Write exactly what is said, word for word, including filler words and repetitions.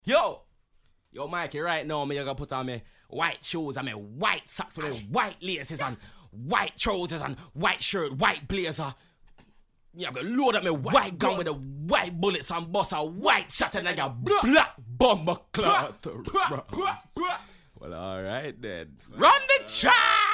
Yo! Yo, Mikey, right now, me gonna put on my white shoes and my white socks with my white laces and white trousers and white shirt, white blazer. Yeah, I'm gonna load up my white gun with the white bullets and bust a white shot and like a black bomber cloth. Well, alright then. Run the track!